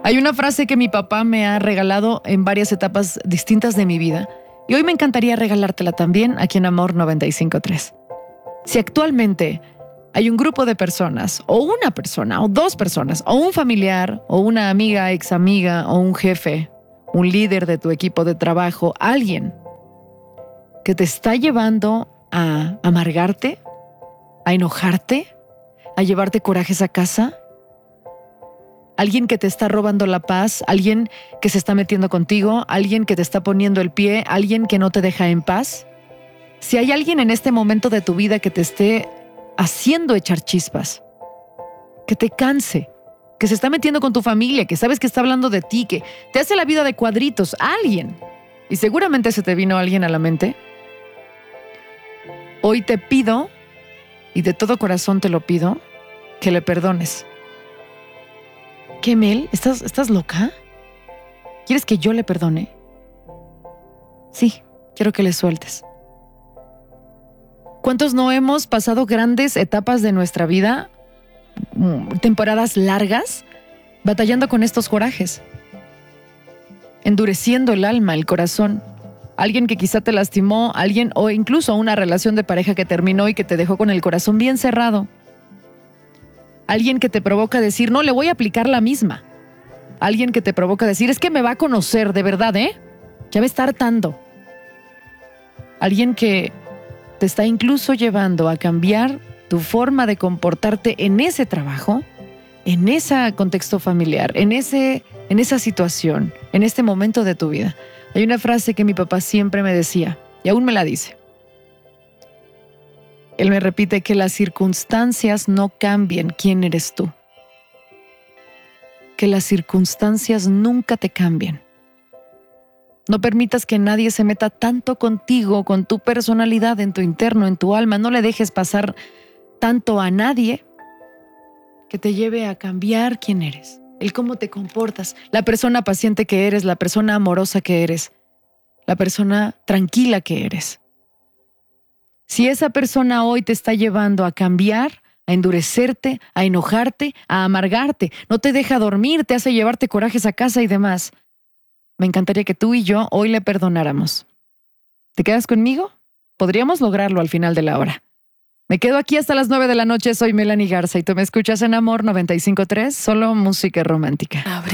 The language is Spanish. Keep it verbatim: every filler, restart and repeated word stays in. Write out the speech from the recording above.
Hay una frase que mi papá me ha regalado en varias etapas distintas de mi vida y hoy me encantaría regalártela también aquí en Amor noventa y cinco punto tres. Si actualmente hay un grupo de personas, o una persona, o dos personas, o un familiar, o una amiga, ex amiga, o un jefe, un líder de tu equipo de trabajo, alguien que te está llevando a amargarte, a enojarte, a llevarte corajes a casa, alguien que te está robando la paz, alguien que se está metiendo contigo, alguien que te está poniendo el pie, alguien que no te deja en paz. Si hay alguien en este momento de tu vida que te esté haciendo echar chispas, que te canse, que se está metiendo con tu familia, que sabes que está hablando de ti, que te hace la vida de cuadritos, alguien, y seguramente se te vino alguien a la mente, hoy te pido, y de todo corazón te lo pido, que le perdones. ¿Qué, Mel? ¿Estás, ¿Estás loca? ¿Quieres que yo le perdone? Sí, quiero que le sueltes. ¿Cuántos no hemos pasado grandes etapas de nuestra vida, temporadas largas, batallando con estos corajes? Endureciendo el alma, el corazón. Alguien que quizá te lastimó, alguien o incluso una relación de pareja que terminó y que te dejó con el corazón bien cerrado. Alguien que te provoca decir, no, le voy a aplicar la misma. Alguien que te provoca decir, es que me va a conocer de verdad, ¿eh? Ya me está hartando. Alguien que te está incluso llevando a cambiar tu forma de comportarte en ese trabajo, en ese contexto familiar, en, ese, en esa situación, en este momento de tu vida. Hay una frase que mi papá siempre me decía, y aún me la dice. Él me repite que las circunstancias no cambian quién eres tú. Que las circunstancias nunca te cambian. No permitas que nadie se meta tanto contigo, con tu personalidad, en tu interno, en tu alma. No le dejes pasar tanto a nadie que te lleve a cambiar quién eres, el cómo te comportas, la persona paciente que eres, la persona amorosa que eres, la persona tranquila que eres. Si esa persona hoy te está llevando a cambiar, a endurecerte, a enojarte, a amargarte, no te deja dormir, te hace llevarte corajes a casa y demás, me encantaría que tú y yo hoy le perdonáramos. ¿Te quedas conmigo? Podríamos lograrlo al final de la hora. Me quedo aquí hasta las nueve de la noche. Soy Melanie Garza y tú me escuchas en Amor noventa y cinco punto tres, solo música romántica. Abre.